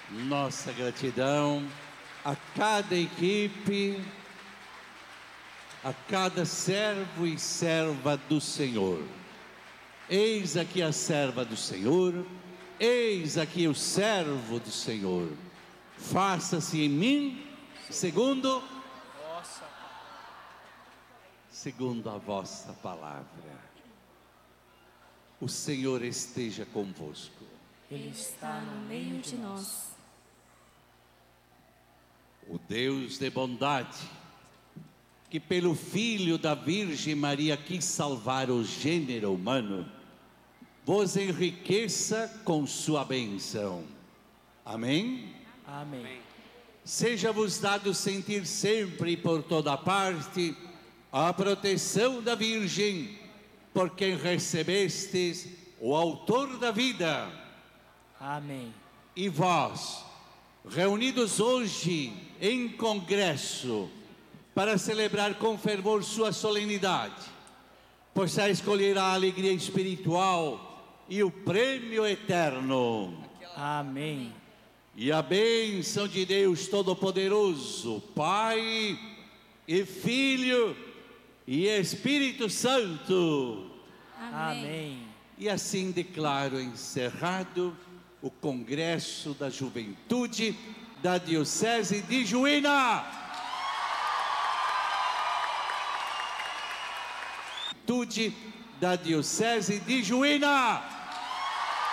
Nossa gratidão a cada equipe, a cada servo e serva do Senhor. Eis aqui a serva do Senhor, eis aqui o servo do Senhor. Faça-se em mim, segundo a vossa palavra. O Senhor esteja convosco. Ele está no meio de nós. O Deus de bondade, que pelo Filho da Virgem Maria quis salvar o gênero humano, vos enriqueça com sua bênção. Amém? Amém. Seja-vos dado sentir sempre e por toda parte a proteção da Virgem, por quem recebestes o autor da vida. Amém. E vós, reunidos hoje em congresso, para celebrar com fervor sua solenidade, possais escolher a alegria espiritual e o prêmio eterno. Amém. E a bênção de Deus Todo-Poderoso, Pai e Filho e Espírito Santo. Amém. E assim declaro encerrado o Congresso da Juventude da Diocese de Juína. Da Diocese de Juína.